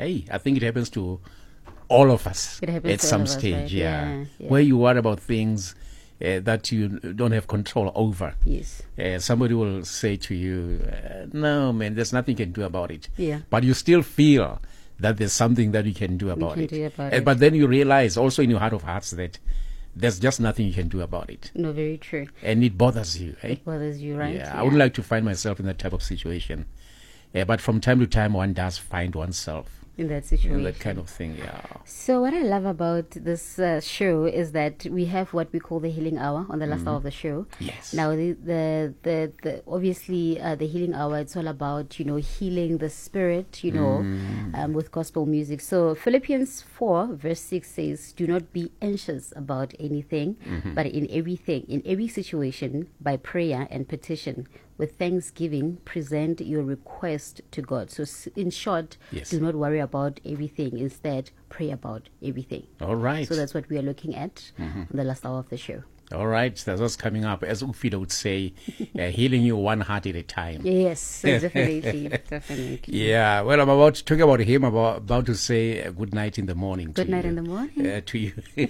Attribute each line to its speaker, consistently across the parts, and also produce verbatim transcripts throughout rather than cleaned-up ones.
Speaker 1: hey, I think it happens to all of us
Speaker 2: It happens
Speaker 1: at
Speaker 2: to all
Speaker 1: some
Speaker 2: of us,
Speaker 1: stage,
Speaker 2: right?
Speaker 1: yeah.
Speaker 2: Yeah, yeah.
Speaker 1: Where you worry about things uh, that you don't have control over.
Speaker 2: Yes.
Speaker 1: Uh, somebody will say to you, uh, no, man, there's nothing you can do about it.
Speaker 2: Yeah.
Speaker 1: But you still feel that there's something that you can do about
Speaker 2: can
Speaker 1: it.
Speaker 2: do about
Speaker 1: Uh,
Speaker 2: it.
Speaker 1: But then you realize also in your heart of hearts that there's just nothing you can do about it.
Speaker 2: No, very true.
Speaker 1: And it bothers you. Eh?
Speaker 2: It bothers you, right?
Speaker 1: Yeah, I wouldn't like to find myself in that type of situation. Uh, but from time to time, one does find oneself
Speaker 2: in that
Speaker 1: in
Speaker 2: situation.
Speaker 1: that kind of thing, yeah.
Speaker 2: So what I love about this uh, show is that we have what we call the healing hour on the last hour of the show.
Speaker 1: Yes.
Speaker 2: Now, the the the, the obviously uh, the healing hour, it's all about, you know, healing the spirit, you know, um, with gospel music. So Philippians four verse six says, "Do not be anxious about anything, but in everything, in every situation, by prayer and petition, with thanksgiving, present your request to God." So s- in short,
Speaker 1: Yes.
Speaker 2: do not worry about everything. Instead, pray about everything.
Speaker 1: All right.
Speaker 2: So that's what we are looking at on the last hour of the show.
Speaker 1: All right. That's what's coming up. As Ufida would say, uh, healing you one heart at a time.
Speaker 2: Yes, definitely, definitely.
Speaker 1: Yeah, well, I'm about to talk about him, about, about to say uh, good night in the morning.
Speaker 2: Good
Speaker 1: to
Speaker 2: night
Speaker 1: you,
Speaker 2: in the morning.
Speaker 1: Uh, to you.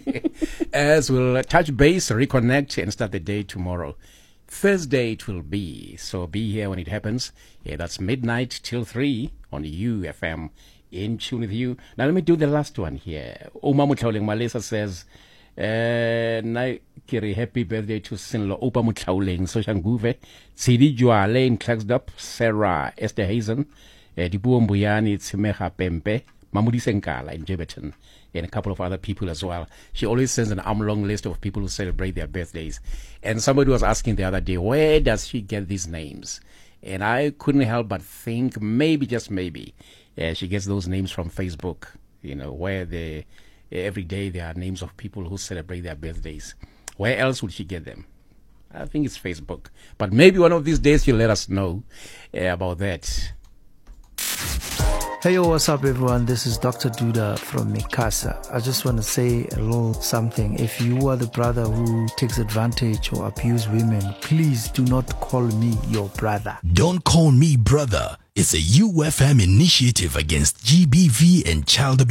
Speaker 1: As we'll uh, touch base, reconnect, and start the day tomorrow. Thursday it will be, so be here when it happens. Yeah, that's midnight till three on U F M. In tune with you. Now let me do the last one here. Uma Mutlauleng Malesa says, uh, na kiri happy birthday to Sinlo Opa Mutlauleng, so Shanguve, Tsidi Juale in Klagsdorp, Sarah Esther Hazen, uh, Dibu Mbuyani, Tsimeha Pempe, Mamudi Senkala in Jiberton, and a couple of other people as well. She always sends an arm-long list of people who celebrate their birthdays. And somebody was asking the other day, where does she get these names? And I couldn't help but think, maybe, just maybe, uh, she gets those names from Facebook, you know, where they, every day there are names of people who celebrate their birthdays. Where else would she get them? I think it's Facebook. But maybe one of these days she'll let us know uh, about that.
Speaker 3: Hey, yo, what's up, everyone? This is Doctor Duda from Mikasa. I just want to say a little something. If you are the brother who takes advantage or abuse women, please do not call me your brother.
Speaker 4: Don't Call Me Brother. It's a U F M initiative against G B V and child abuse.